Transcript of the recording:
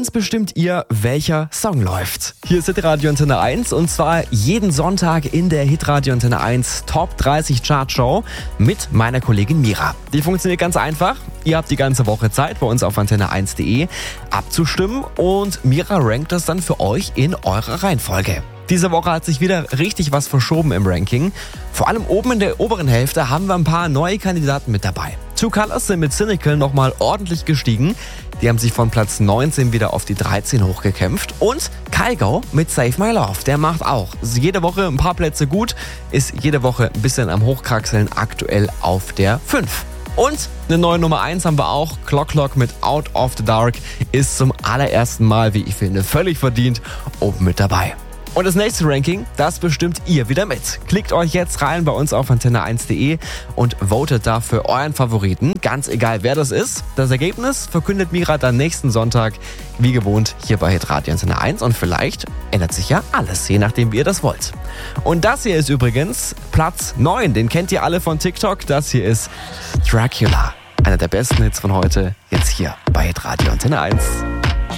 das bestimmt ihr, welcher Song läuft. Hier ist Hitradio Antenne 1 und zwar jeden Sonntag in der Hitradio Antenne 1 Top 30 Chart Show mit meiner Kollegin Mira. Die funktioniert ganz einfach. Ihr habt die ganze Woche Zeit, bei uns auf antenne1.de abzustimmen und Mira rankt das dann für euch in eurer Reihenfolge. Diese Woche hat sich wieder richtig was verschoben im Ranking. Vor allem oben in der oberen Hälfte haben wir ein paar neue Kandidaten mit dabei. Two Colors sind mit Cynical nochmal ordentlich gestiegen. Die haben sich von Platz 19 wieder auf die 13 hochgekämpft. Und Kygo mit Save My Love, der macht auch jede Woche ein paar Plätze gut, ist jede Woche ein bisschen am Hochkraxeln, aktuell auf der 5. Und eine neue Nummer 1 haben wir auch. Clock mit Out of the Dark ist zum allerersten Mal, wie ich finde, völlig verdient oben mit dabei. Und das nächste Ranking, das bestimmt ihr wieder mit. Klickt euch jetzt rein bei uns auf antenne1.de und votet da für euren Favoriten. Ganz egal, wer das ist. Das Ergebnis verkündet Mira dann nächsten Sonntag, wie gewohnt, hier bei Hitradio Antenne 1. Und vielleicht ändert sich ja alles, je nachdem, wie ihr das wollt. Und das hier ist übrigens Platz 9. Den kennt ihr alle von TikTok. Das hier ist Dracula. Einer der besten Hits von heute, jetzt hier bei Hitradio Antenne 1.